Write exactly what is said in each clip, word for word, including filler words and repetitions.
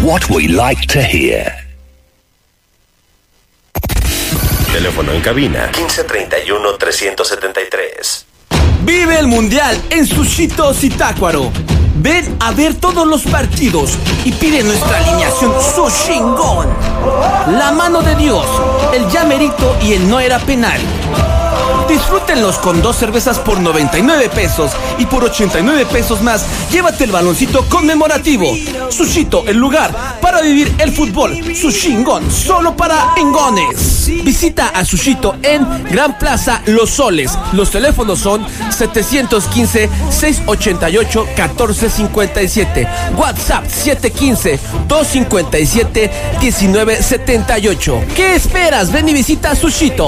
what we like to hear. Teléfono en cabina quince treinta y uno, trescientos setenta y tres. Vive el Mundial en Sushito Zitácuaro. Ven a ver todos los partidos y pide nuestra alineación Sushingón. La mano de Dios, el llamerito y el no era penal. Disfrútenlos con dos cervezas por noventa y nueve pesos y por ochenta y nueve pesos más, llévate el baloncito conmemorativo. Sushito, el lugar para vivir el fútbol. Sushingón, solo para engones. Visita a Sushito en Gran Plaza Los Soles. Los teléfonos son setecientos quince, seiscientos ochenta y ocho, catorce cincuenta y siete. WhatsApp siete uno cinco, dos cinco siete, uno nueve siete ocho. ¿Qué esperas? Ven y visita Sushito.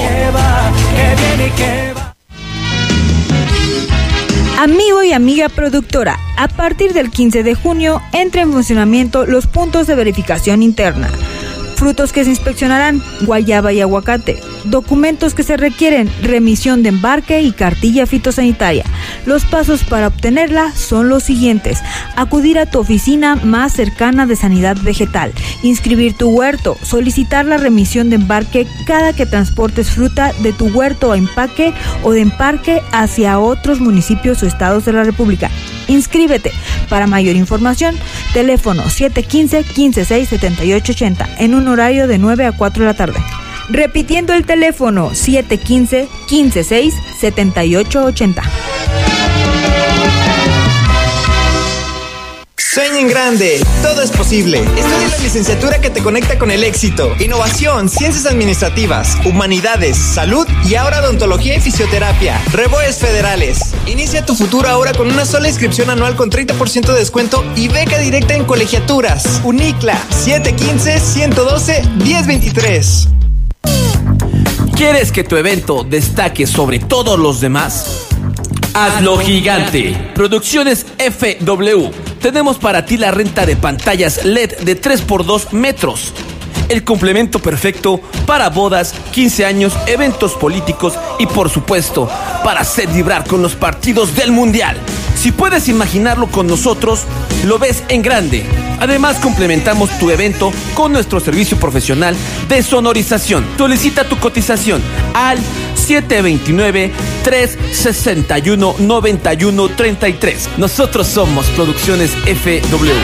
Amigo y amiga productora, a partir del quince de junio entra en funcionamiento los puntos de verificación interna. Frutos que se inspeccionarán: guayaba y aguacate. Documentos que se requieren: remisión de embarque y cartilla fitosanitaria. Los pasos para obtenerla son los siguientes: acudir a tu oficina más cercana de sanidad vegetal, inscribir tu huerto, solicitar la remisión de embarque cada que transportes fruta de tu huerto a empaque o de embarque hacia otros municipios o estados de la República. Inscríbete. Para mayor información, teléfono siete uno cinco, quince seis, setenta y ocho ochenta en un horario de nueve a cuatro de la tarde. Repitiendo el teléfono, siete uno cinco, quince seis, setenta y ocho ochenta. Sueña en grande, todo es posible. Estudia la licenciatura que te conecta con el éxito. Innovación, ciencias administrativas, humanidades, salud y ahora odontología y fisioterapia. Reboes federales. Inicia tu futuro ahora con una sola inscripción anual con treinta por ciento de descuento y beca directa en colegiaturas. Unicla, siete uno cinco, uno uno dos, uno cero dos tres. ¿Quieres que tu evento destaque sobre todos los demás? Hazlo gigante. Producciones F W. Tenemos para ti la renta de pantallas L E D de tres por dos metros. El complemento perfecto para bodas, quince años, eventos políticos y, por supuesto, para hacer vibrar con los partidos del Mundial. Si puedes imaginarlo con nosotros, lo ves en grande. Además, complementamos tu evento con nuestro servicio profesional de sonorización. Solicita tu cotización al siete dos nueve, tres seis uno, nueve uno tres tres. Nosotros somos Producciones F W.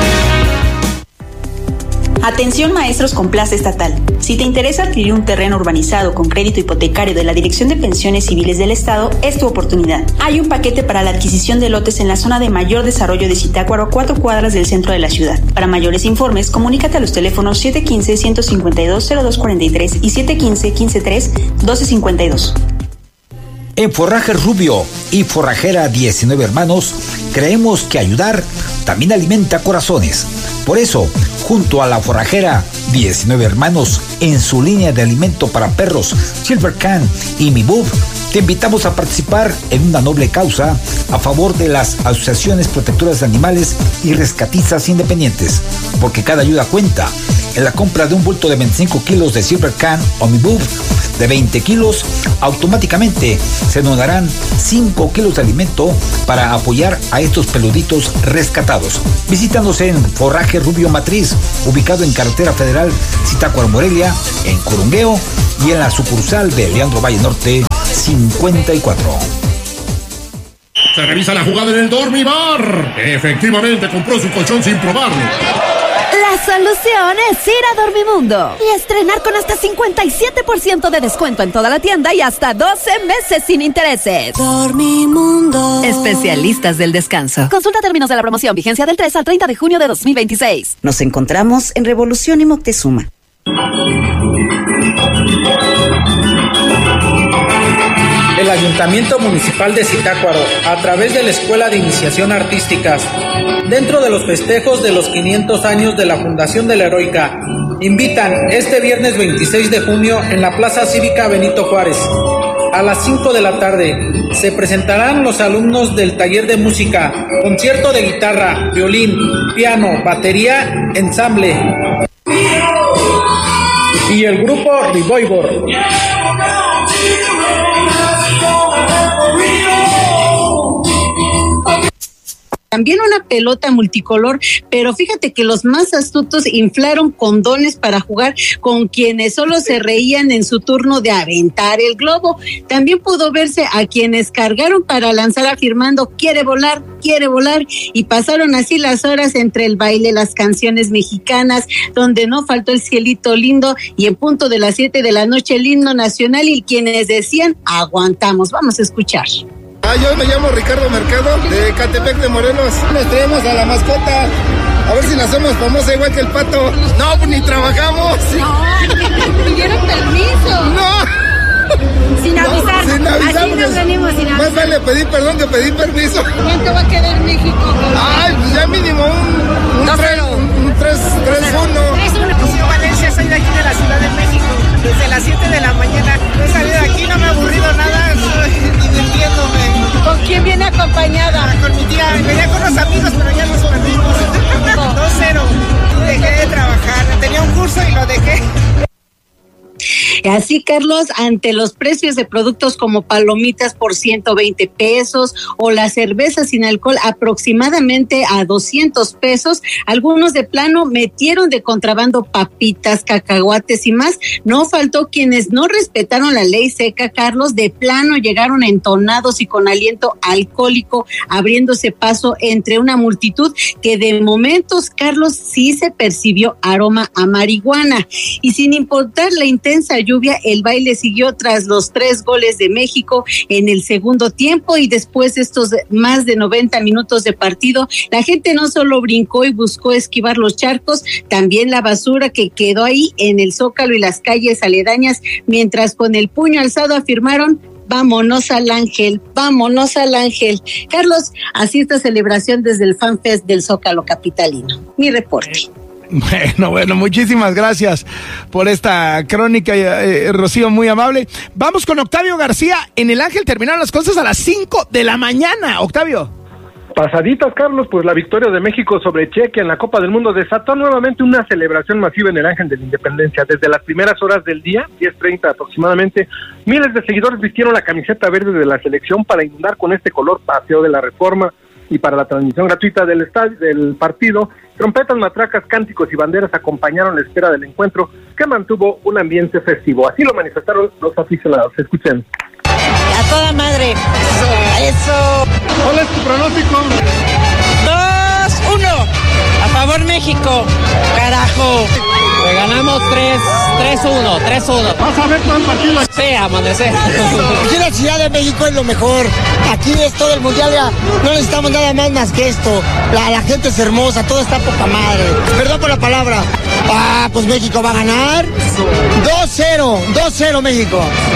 Atención maestros con plaza estatal. Si te interesa adquirir un terreno urbanizado con crédito hipotecario de la Dirección de Pensiones Civiles del Estado, es tu oportunidad. Hay un paquete para la adquisición de lotes en la zona de mayor desarrollo de Zitácuaro, a cuatro cuadras del centro de la ciudad. Para mayores informes, comunícate a los teléfonos siete uno cinco, uno cinco dos, cero dos cuatro tres y siete uno cinco, quince tres, doce cincuenta y dos. En Forraje Rubio y Forrajera diecinueve Hermanos, creemos que ayudar también alimenta corazones. Por eso, junto a la Forrajera diecinueve Hermanos, en su línea de alimento para perros Silver Can y Mi Bub, te invitamos a participar en una noble causa a favor de las asociaciones protectoras de animales y rescatistas independientes, porque cada ayuda cuenta. En la compra de un bulto de veinticinco kilos de Silver Can o Mi Bub de veinte kilos, automáticamente se donarán cinco kilos de alimento para apoyar a estos peluditos rescatados. Visítanos en Forraje Rubio Matriz, ubicado en Carretera Federal Zitácuaro Morelia, en Curungueo, y en la sucursal de Leandro Valle Norte cincuenta y cuatro. Se revisa la jugada en el Dormibar. Efectivamente compró su colchón sin probarlo. La solución es ir a Dormimundo y estrenar con hasta cincuenta y siete por ciento de descuento en toda la tienda y hasta doce meses sin intereses. Dormimundo. Especialistas del descanso. Consulta términos de la promoción. Vigencia del tres al treinta de junio de dos mil veintiséis. Nos encontramos en Revolución y Moctezuma. El Ayuntamiento Municipal de Zitácuaro, a través de la Escuela de Iniciación Artísticas, dentro de los festejos de los quinientos años de la Fundación de la Heroica, invitan este viernes veintiséis de junio en la Plaza Cívica Benito Juárez. A las cinco de la tarde se presentarán los alumnos del taller de música, concierto de guitarra, violín, piano, batería, ensamble y el grupo Revolver. también una pelota multicolor, pero fíjate que los más astutos inflaron condones para jugar con quienes solo se reían en su turno de aventar el globo. También pudo verse a quienes cargaron para lanzar afirmando quiere volar, quiere volar, y pasaron así las horas entre el baile, las canciones mexicanas, donde no faltó el cielito lindo, y en punto de las siete de la noche el himno nacional y quienes decían aguantamos. Vamos a escuchar. Ah, yo me llamo Ricardo Mercado, de Catepec de Morelos. Nos traemos a la mascota, a ver si la hacemos famosa igual que el pato. No, pues ni trabajamos. No, pidieron permiso. No. Sin avisar. No, sin avisar. Así nos venimos sin avisar. Más vale pedir perdón que pedir permiso. ¿Cuánto va a quedar México? Ay, pues ya mínimo un, un tres uno. tres uno. Yo, Valencia, soy de aquí de la Ciudad de México. Desde las siete de la mañana he salido de aquí, no me he aburrido nada, estoy divirtiéndome. ¿Con quién viene acompañada? Con mi tía, venía con los amigos, pero ya nos perdimos. dos cero. Dejé de trabajar, tenía un curso y lo dejé. Así, Carlos, ante los precios de productos como palomitas por ciento veinte pesos o la cerveza sin alcohol aproximadamente a doscientos pesos, algunos de plano metieron de contrabando papitas, cacahuates y más. No faltó quienes no respetaron la ley seca, Carlos, de plano llegaron entonados y con aliento alcohólico, abriéndose paso entre una multitud que de momentos, Carlos, sí se percibió aroma a marihuana. Y sin importar la intensa lluvia, el baile siguió tras los tres goles de México en el segundo tiempo, y después de estos más de noventa minutos de partido, la gente no solo brincó y buscó esquivar los charcos, también la basura que quedó ahí en el Zócalo y las calles aledañas, mientras con el puño alzado afirmaron: vámonos al Ángel, vámonos al Ángel. Carlos, así esta celebración desde el Fan Fest del Zócalo capitalino. Mi reporte. Bueno, bueno, muchísimas gracias por esta crónica, eh, Rocío, muy amable. Vamos con Octavio García. En el Ángel terminaron las cosas a las cinco de la mañana, Octavio. Pasaditas, Carlos, pues la victoria de México sobre Chequia en la Copa del Mundo desató nuevamente una celebración masiva en el Ángel de la Independencia. Desde las primeras horas del día, diez treinta aproximadamente, miles de seguidores vistieron la camiseta verde de la selección para inundar con este color Paseo de la Reforma, y para la transmisión gratuita del estadio, del partido, trompetas, matracas, cánticos y banderas acompañaron la espera del encuentro, que mantuvo un ambiente festivo. Así lo manifestaron los aficionados. Escuchen. A toda madre. Eso, eso. ¿Cuál es tu pronóstico? dos uno. A favor México. Carajo. Le ganamos tres uno, tres uno. ¿Vas a ver todo el partido? Sí, amanecer. Aquí en la Ciudad de México es lo mejor. Aquí es todo el mundial, ya no necesitamos nada más más que esto. La, la gente es hermosa, todo está poca madre. Perdón por la palabra. Ah, pues México va a ganar. dos cero, dos cero México.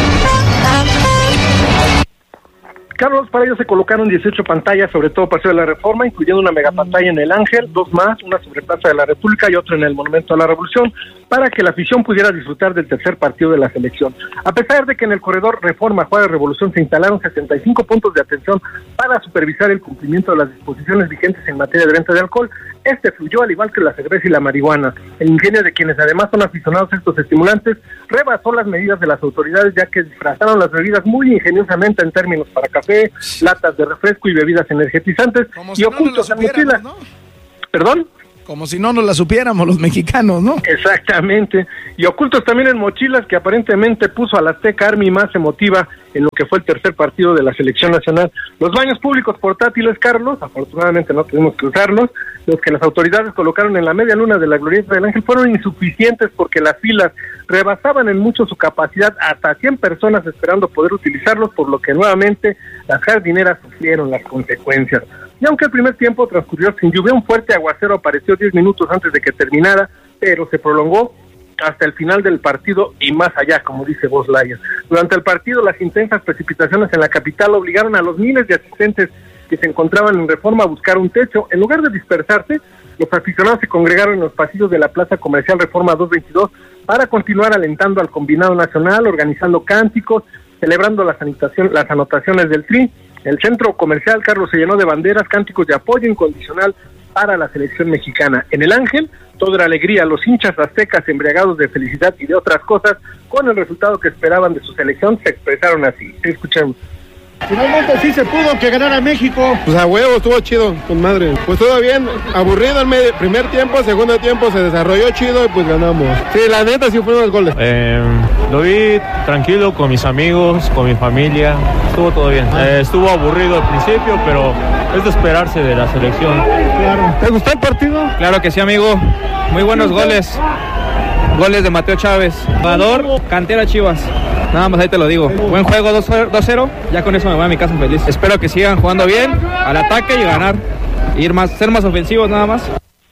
Carlos, para ello se colocaron dieciocho pantallas sobre todo Paseo de la Reforma, incluyendo una megapantalla en el Ángel, dos más, una sobre Plaza de la República y otra en el Monumento a la Revolución, para que la afición pudiera disfrutar del tercer partido de la selección. A pesar de que en el corredor Reforma, Juárez, Revolución se instalaron sesenta y cinco puntos de atención para supervisar el cumplimiento de las disposiciones vigentes en materia de venta de alcohol, este fluyó al igual que la cerveza y la marihuana. El ingenio de quienes además son aficionados a estos estimulantes rebasó las medidas de las autoridades, ya que disfrazaron las bebidas muy ingeniosamente en términos para café, latas de refresco y bebidas energetizantes, y si ocultos no en mochilas. ¿No? ¿Perdón? Como si no nos la supiéramos los mexicanos, ¿no? Exactamente, y ocultos también en mochilas, que aparentemente puso a la Azteca Army más emotiva en lo que fue el tercer partido de la selección nacional. Los baños públicos portátiles, Carlos, afortunadamente no tuvimos que usarlos, los que las autoridades colocaron en la media luna de la Glorieta del Ángel fueron insuficientes porque las filas rebasaban en mucho su capacidad, hasta cien personas esperando poder utilizarlos, por lo que nuevamente las jardineras sufrieron las consecuencias. Y aunque el primer tiempo transcurrió sin lluvia, un fuerte aguacero apareció diez minutos antes de que terminara, pero se prolongó hasta el final del partido y más allá, como dice Buzz Lightyear. Durante el partido, las intensas precipitaciones en la capital obligaron a los miles de asistentes que se encontraban en Reforma a buscar un techo. En lugar de dispersarse, los aficionados se congregaron en los pasillos de la Plaza Comercial Reforma doscientos veintidós para continuar alentando al combinado nacional, organizando cánticos, celebrando las, las anotaciones del Tri. El centro comercial, Carlos, se llenó de banderas, cánticos de apoyo incondicional para la selección mexicana. En el Ángel, toda era alegría, los hinchas aztecas embriagados de felicidad y de otras cosas, con el resultado que esperaban de su selección, se expresaron así. Escuchemos. Finalmente sí se pudo que ganara México. Pues a huevo, estuvo chido, con madre. Pues todo bien, aburrido el medio, primer tiempo, segundo tiempo se desarrolló chido y pues ganamos. Sí, la neta sí fueron los goles. Eh, lo vi tranquilo con mis amigos, con mi familia, estuvo todo bien. Eh, estuvo aburrido al principio, pero es de esperarse de la selección. Claro. ¿Te gustó el partido? Claro que sí, amigo. Muy buenos goles. Goles de Mateo Chávez. Jugador, cantera Chivas. Nada más ahí te lo digo. Buen juego, dos cero. Ya con eso me voy a mi casa feliz. Espero que sigan jugando bien, al ataque y ganar. Ir más, ser más ofensivos nada más.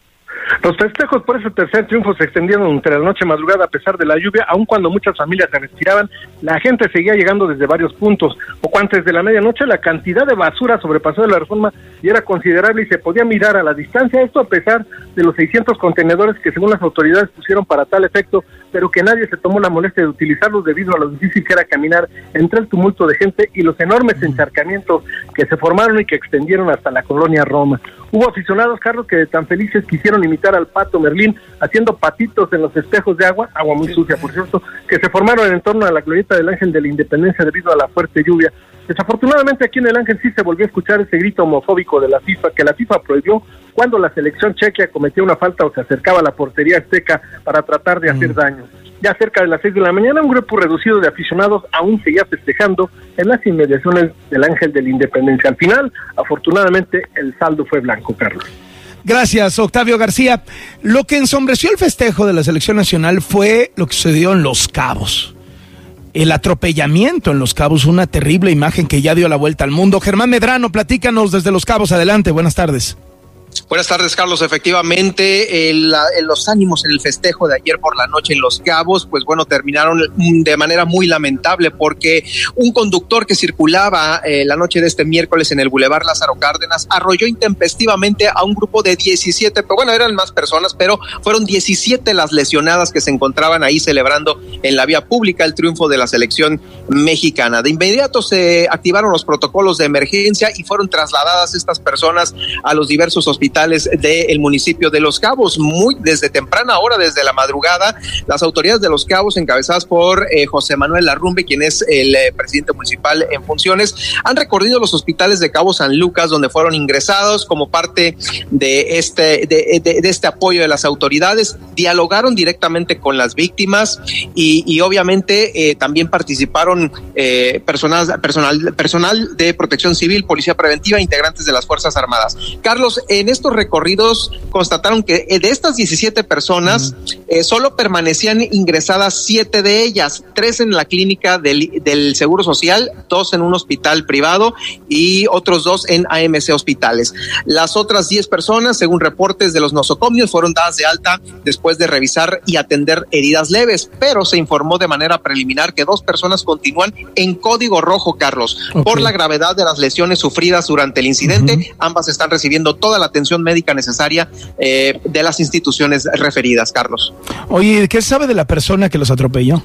Los festejos por ese tercer triunfo se extendieron entre la noche y madrugada a pesar de la lluvia, aun cuando muchas familias se retiraban, la gente seguía llegando desde varios puntos. Poco antes de la medianoche, la cantidad de basura sobrepasó de la Reforma y era considerable y se podía mirar a la distancia, esto a pesar de los seiscientos contenedores que según las autoridades pusieron para tal efecto, pero que nadie se tomó la molestia de utilizarlos debido a lo difícil que era caminar entre el tumulto de gente y los enormes encharcamientos que se formaron y que extendieron hasta la colonia Roma. Hubo aficionados, Carlos, que tan felices quisieron imitar al Pato Merlín haciendo patitos en los espejos de agua, agua muy sucia por cierto, que se formaron en torno a la glorieta del Ángel de la Independencia debido a la fuerte lluvia. Desafortunadamente aquí en el Ángel sí se volvió a escuchar ese grito homofóbico de la FIFA, que la FIFA prohibió cuando la selección chequia cometía una falta o se acercaba a la portería azteca para tratar de hacer daño. Ya cerca de las seis de la mañana, un grupo reducido de aficionados aún seguía festejando en las inmediaciones del Ángel de la Independencia. Al final, afortunadamente, el saldo fue blanco, Carlos. Gracias, Octavio García. Lo que ensombreció el festejo de la selección nacional fue lo que sucedió en Los Cabos. El atropellamiento en Los Cabos, una terrible imagen que ya dio la vuelta al mundo. Germán Medrano, platícanos desde Los Cabos. Adelante, buenas tardes. Buenas tardes, Carlos. Efectivamente, el, el, los ánimos en el festejo de ayer por la noche en Los Cabos, pues bueno, terminaron de manera muy lamentable porque un conductor que circulaba eh, la noche de este miércoles en el Boulevard Lázaro Cárdenas arrolló intempestivamente a un grupo de diecisiete, pero bueno, eran más personas, pero fueron diecisiete las lesionadas que se encontraban ahí celebrando en la vía pública el triunfo de la selección mexicana. De inmediato se activaron los protocolos de emergencia y fueron trasladadas estas personas a los diversos hospitales hospitales del municipio de Los Cabos. Muy desde temprana hora, desde la madrugada, las autoridades de Los Cabos, encabezadas por eh, José Manuel Larrumbe, quien es el eh, presidente municipal en funciones, han recorrido los hospitales de Cabo San Lucas, donde fueron ingresados como parte de este, de, de, de este apoyo de las autoridades. Dialogaron directamente con las víctimas y, y obviamente eh, también participaron eh, personal, personal, personal de protección civil, policía preventiva, integrantes de las Fuerzas Armadas. Carlos, en estos recorridos constataron que de estas diecisiete personas, uh-huh. eh, solo permanecían ingresadas siete de ellas, tres en la clínica del, del Seguro Social, dos en un hospital privado y otros dos en A M C Hospitales. Las otras diez personas, según reportes de los nosocomios, fueron dadas de alta después de revisar y atender heridas leves, pero se informó de manera preliminar que dos personas continúan en código rojo, Carlos, okay. por la gravedad de las lesiones sufridas durante el incidente. Uh-huh. Ambas están recibiendo toda la atención médica necesaria eh, de las instituciones referidas, Carlos. Oye, ¿qué sabe de la persona que los atropelló?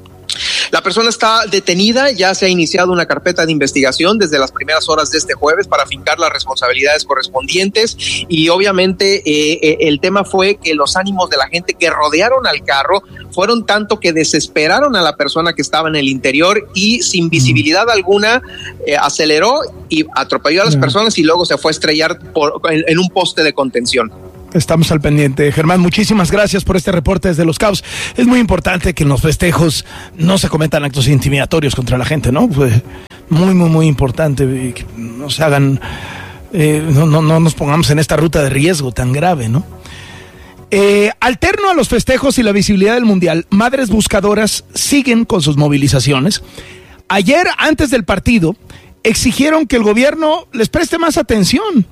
La persona está detenida, ya se ha iniciado una carpeta de investigación desde las primeras horas de este jueves para fincar las responsabilidades correspondientes y obviamente eh, el tema fue que los ánimos de la gente que rodearon al carro fueron tanto que desesperaron a la persona que estaba en el interior y sin visibilidad alguna eh, aceleró y atropelló a las personas y luego se fue a estrellar por, en, en un poste de contención. Estamos al pendiente. Germán, muchísimas gracias por este reporte desde Los Cabos. Es muy importante que en los festejos no se cometan actos intimidatorios contra la gente, ¿no? Pues muy, muy, muy importante que no se hagan, eh, no, no, no nos pongamos en esta ruta de riesgo tan grave, ¿no? Eh, alterno a los festejos y la visibilidad del Mundial, madres buscadoras siguen con sus movilizaciones. Ayer, antes del partido, exigieron que el gobierno les preste más atención.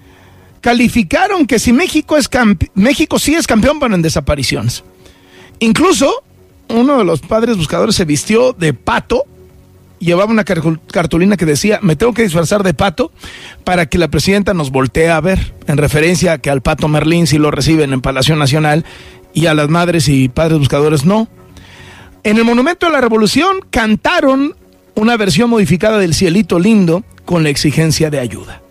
Calificaron que si México es campe- México sí es campeón, pero en desapariciones. Incluso uno de los padres buscadores se vistió de pato, llevaba una car- cartulina que decía: me tengo que disfrazar de pato para que la presidenta nos voltee a ver, en referencia a que al Pato Merlín sí lo reciben en Palacio Nacional y a las madres y padres buscadores no. En el Monumento de la Revolución cantaron una versión modificada del Cielito Lindo con la exigencia de ayuda.